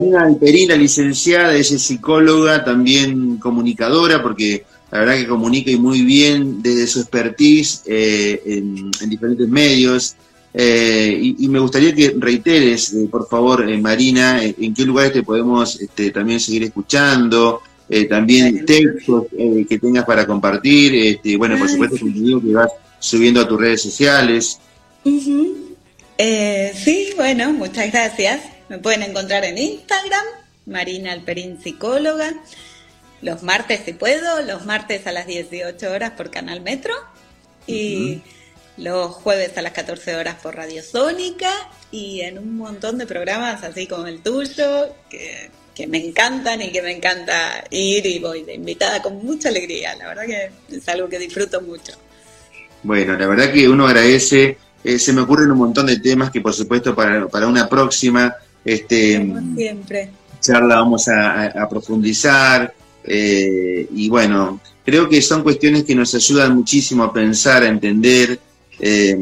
Marina Alperín, la licenciada, ella es psicóloga, también comunicadora, porque la verdad que comunica y muy bien desde su expertise en diferentes medios. Y me gustaría que reiteres, por favor, Marina, en qué lugares te podemos también seguir escuchando, también Bueno. textos que tengas para compartir, bueno, por Ay, supuesto, sí. contenido que vas subiendo a tus redes sociales. Ujú. Sí, bueno, muchas gracias. Me pueden encontrar en Instagram, Marina Alperín Psicóloga, los martes si puedo, los martes a las 18 horas por Canal Metro Ujú. y los jueves a las 14 horas por Radio Sónica y en un montón de programas así como el tuyo que me encantan y que me encanta ir y voy de invitada con mucha alegría. La verdad que es algo que disfruto mucho. Bueno, la verdad que uno agradece, se me ocurren un montón de temas que por supuesto para una próxima Como siempre. charla vamos a profundizar, y bueno, creo que son cuestiones que nos ayudan muchísimo a pensar, a entender, eh,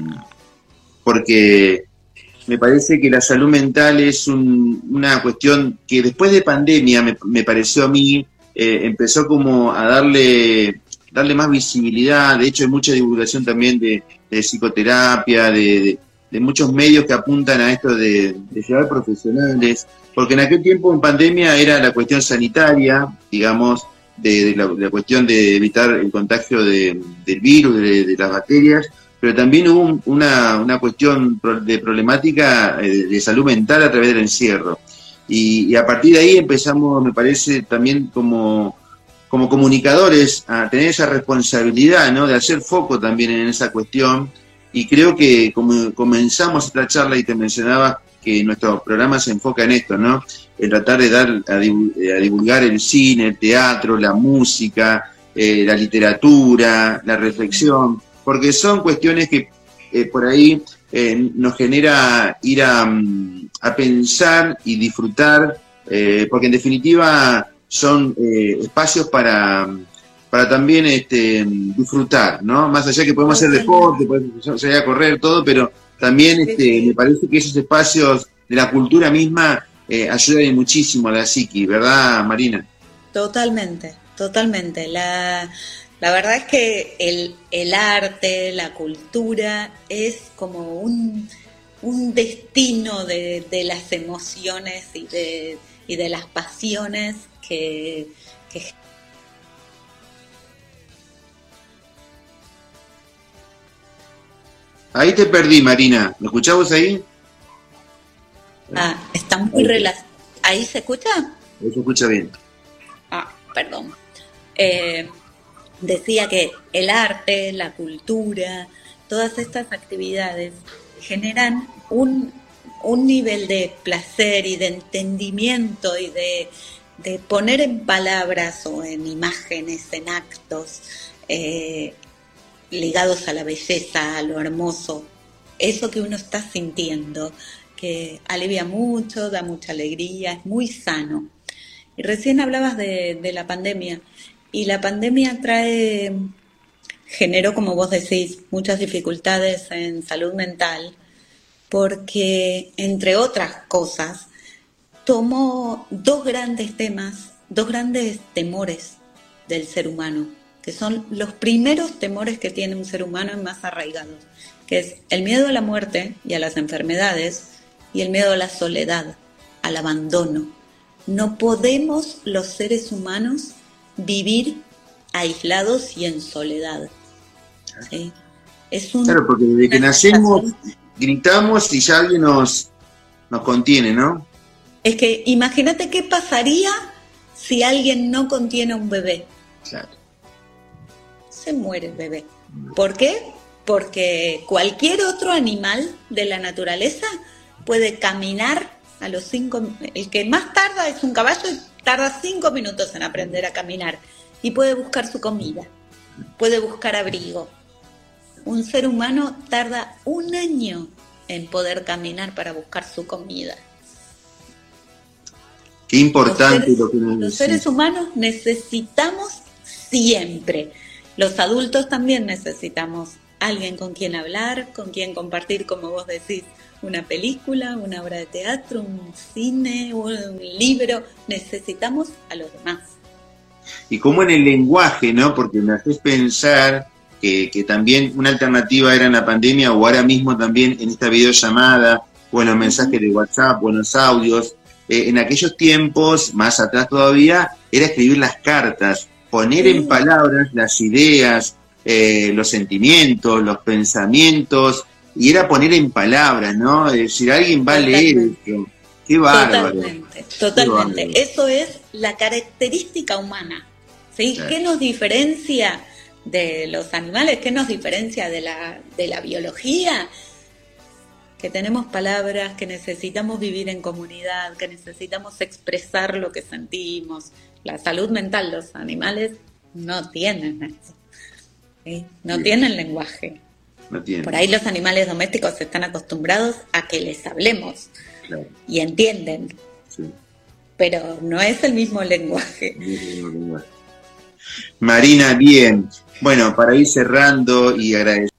porque me parece que la salud mental es una cuestión que después de pandemia, me pareció a mí, empezó como a darle más visibilidad. De hecho hay mucha divulgación también de psicoterapia, de muchos medios que apuntan a esto de llevar profesionales, porque en aquel tiempo en pandemia era la cuestión sanitaria, digamos, de la cuestión de evitar el contagio del virus, de las bacterias, pero también hubo una cuestión de problemática de salud mental a través del encierro. Y a partir de ahí empezamos, me parece, también como comunicadores a tener esa responsabilidad, ¿no? De hacer foco también en esa cuestión. Y creo que como comenzamos esta charla y te mencionaba que nuestro programa se enfoca en esto, ¿no? En tratar de dar a divulgar el cine, el teatro, la música, la literatura, la reflexión, porque son cuestiones que por ahí nos genera ir a pensar y disfrutar, porque en definitiva son espacios para también disfrutar, ¿no? Más allá que podemos hacer deporte, Totalmente. podemos salir a correr, todo, pero también Sí, me sí. parece que esos espacios de la cultura misma ayudan muchísimo a la psiqui, ¿verdad, Marina? Totalmente, totalmente. La verdad es que el arte, la cultura es como un destino de las emociones y de las pasiones que... Ahí te perdí, Marina. ¿Me escuchabas ahí? Están muy Ahí, relacionadas. ¿Ahí se escucha? ahí se escucha bien. Perdón. Eh, Decía que el arte, la cultura, todas estas actividades generan un nivel de placer y de entendimiento y de poner en palabras o en imágenes, en actos eh, ligados a la belleza, a lo hermoso, eso que uno está sintiendo, que alivia mucho, da mucha alegría, es muy sano. Y recién hablabas de la pandemia, y la pandemia generó, como vos decís, muchas dificultades en salud mental, porque, entre otras cosas, tomó dos grandes temas, dos grandes temores del ser humano, que son los primeros temores que tiene un ser humano y más arraigados, que es el miedo a la muerte y a las enfermedades y el miedo a la soledad, al abandono. No podemos los seres humanos vivir aislados y en soledad, ¿sí? Es Claro, porque desde que una nacemos sensación. gritamos y ya alguien nos contiene, ¿no? Es que imagínate qué pasaría si alguien no contiene a un bebé. Claro. Se muere el bebé. ¿Por qué? Porque cualquier otro animal de la naturaleza puede caminar a los 5. El que más tarda es un caballo y tarda 5 minutos en aprender a caminar. Y puede buscar su comida, puede buscar abrigo. Un ser humano tarda 1 año en poder caminar para buscar su comida. Qué Los importante seres, lo que nos los decís. seres humanos necesitamos siempre. Los adultos también necesitamos alguien con quien hablar, con quien compartir, como vos decís, una película, una obra de teatro, un cine, un libro. Necesitamos a los demás. Y como en el lenguaje, ¿no? Porque me haces pensar que también una alternativa era en la pandemia, o ahora mismo también en esta videollamada, o en los mensajes de WhatsApp, o en los audios. En aquellos tiempos, más atrás todavía, era escribir las cartas, poner en palabras las ideas, los sentimientos, los pensamientos, y era poner en palabras, ¿no? Es decir, alguien va a leer esto. ¡Qué bárbaro! Totalmente, totalmente. Qué bárbaro. Eso es la característica humana, ¿sí? Claro. ¿Qué nos diferencia de los animales? ¿Qué nos diferencia de la biología? Que tenemos palabras, que necesitamos vivir en comunidad, que necesitamos expresar lo que sentimos. La salud mental, los animales no tienen eso, ¿sí? No tienen lenguaje. No tienen. Por ahí los animales domésticos están acostumbrados a que les hablemos, claro, y entienden, sí, pero no es el mismo lenguaje. Marina, bien. Bueno, para ir cerrando y agradecer